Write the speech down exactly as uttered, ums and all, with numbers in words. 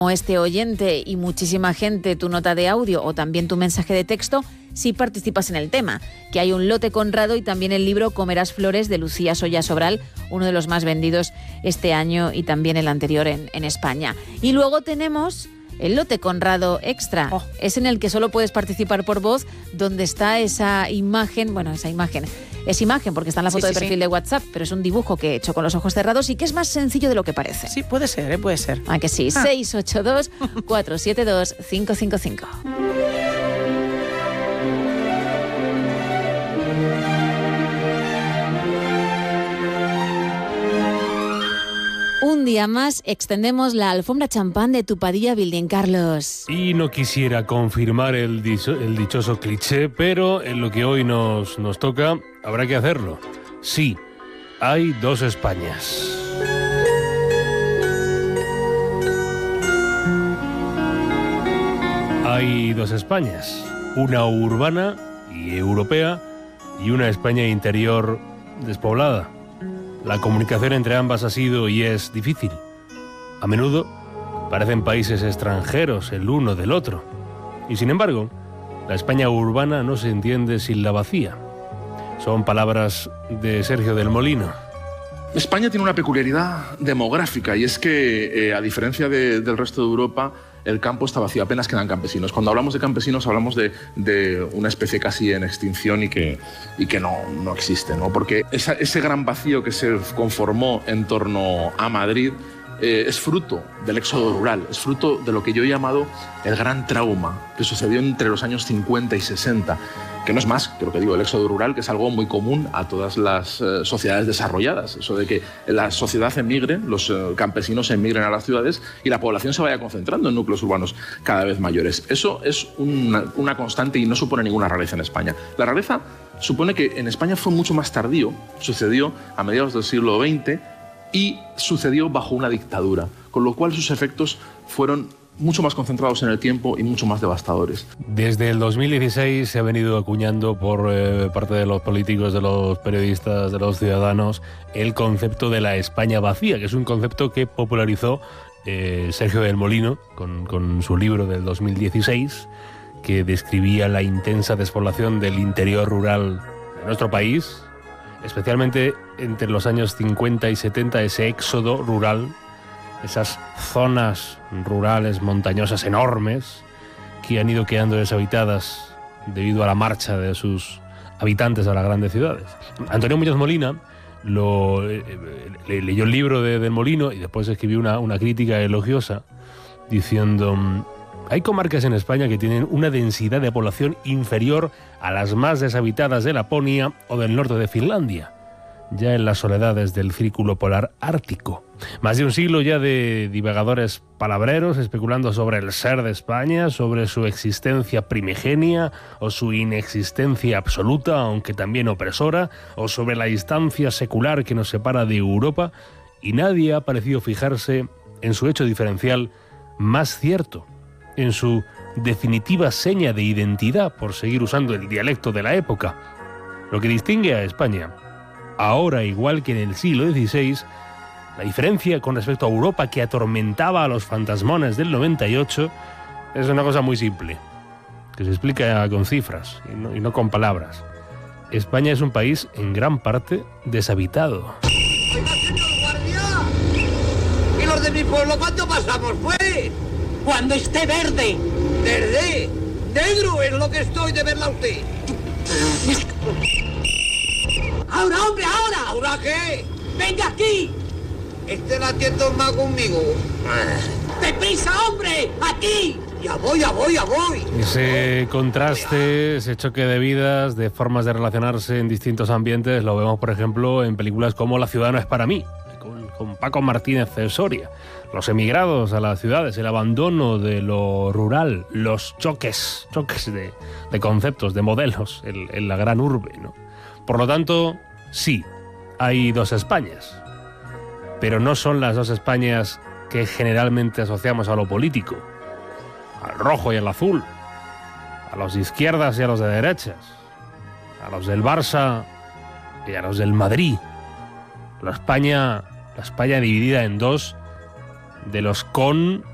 Este oyente y muchísima gente tu nota de audio o también tu mensaje de texto si participas en el tema, que hay un lote Conrado y también el libro Comerás Flores de Lucía Soya Sobral, uno de los más vendidos este año y también el anterior en, en España. Y luego tenemos el lote Conrado Extra, oh. es en el que solo puedes participar por voz, donde está esa imagen, bueno, esa imagen... Es imagen porque está en la foto sí, sí, de perfil sí. de WhatsApp, pero es un dibujo que he hecho con los ojos cerrados y que es más sencillo de lo que parece. Sí, puede ser, ¿eh? puede ser. ¿A que sí? Ah. seis ocho dos, cuatro siete dos, cinco cinco cinco. Un día más extendemos la alfombra champán de tu Padilla Building, Carlos. Y no quisiera confirmar el, dicho, el dichoso cliché, pero en lo que hoy nos, nos toca habrá que hacerlo. Sí, hay dos Españas. Hay dos Españas, una urbana y europea y una España interior despoblada. La comunicación entre ambas ha sido y es difícil. A menudo parecen países extranjeros el uno del otro. Y sin embargo, la España urbana no se entiende sin la vacía. Son palabras de Sergio del Molino. España tiene una peculiaridad demográfica y es que, eh, a diferencia de, del resto de Europa, el campo está vacío, apenas quedan campesinos. Cuando hablamos de campesinos hablamos de, de una especie casi en extinción y que, y que no, no existe, ¿no? Porque esa, ese gran vacío que se conformó en torno a Madrid eh, es fruto del éxodo rural, es fruto de lo que yo he llamado el gran trauma que sucedió entre los años cincuenta y sesenta, que no es más que lo que digo, el éxodo rural, que es algo muy común a todas las eh, sociedades desarrolladas, eso de que la sociedad emigre, los eh, campesinos emigren a las ciudades y la población se vaya concentrando en núcleos urbanos cada vez mayores. Eso es una, una constante y no supone ninguna rareza en España. La rareza supone que en España fue mucho más tardío, sucedió a mediados del siglo veinte y sucedió bajo una dictadura, con lo cual sus efectos fueron mucho más concentrados en el tiempo y mucho más devastadores. Desde el dos mil dieciséis se ha venido acuñando por eh, parte de los políticos, de los periodistas, de los ciudadanos, el concepto de la España vacía, que es un concepto que popularizó eh, Sergio del Molino con, con su libro del dos mil dieciséis, que describía la intensa despoblación del interior rural de nuestro país, especialmente entre los años cincuenta y setenta, ese éxodo rural, esas zonas rurales montañosas enormes que han ido quedando deshabitadas debido a la marcha de sus habitantes a las grandes ciudades. Antonio Muñoz Molina lo, eh, le, leyó el libro de, del Molino y después escribió una, una crítica elogiosa diciendo: hay comarcas en España que tienen una densidad de población inferior a las más deshabitadas de Laponia o del norte de Finlandia, ya en las soledades del círculo polar ártico. Más de un siglo ya de divagadores palabreros especulando sobre el ser de España, sobre su existencia primigenia o su inexistencia absoluta, aunque también opresora, o sobre la distancia secular que nos separa de Europa, y nadie ha parecido fijarse en su hecho diferencial más cierto, en su definitiva seña de identidad, por seguir usando el dialecto de la época. Lo que distingue a España ahora, igual que en el siglo dieciséis, la diferencia con respecto a Europa que atormentaba a los fantasmones del noventa y ocho, es una cosa muy simple, que se explica con cifras y no, y no con palabras. España es un país en gran parte deshabitado. Oiga, señor guardia, ¿y los de mi pueblo cuándo pasamos, pues? Cuando esté verde. ¿Verde? Negro es lo que estoy de verla a usted. ¡Ahora, hombre, ahora! ¿Ahora qué? ¡Venga aquí! Este la atiendo más conmigo. ¡Deprisa, hombre! ¡Aquí! ¡Ya voy, ya voy, ya voy! Ese contraste, ese choque de vidas, de formas de relacionarse en distintos ambientes, lo vemos, por ejemplo, en películas como La ciudad no es para mí, con, con Paco Martínez de Soria. Los emigrados a las ciudades, el abandono de lo rural, los choques, choques de, de conceptos, de modelos en, en la gran urbe, ¿no? Por lo tanto, sí, hay dos Españas, pero no son las dos Españas que generalmente asociamos a lo político, al rojo y al azul, a los de izquierdas y a los de derechas, a los del Barça y a los del Madrid. La España, la España dividida en dos, de los con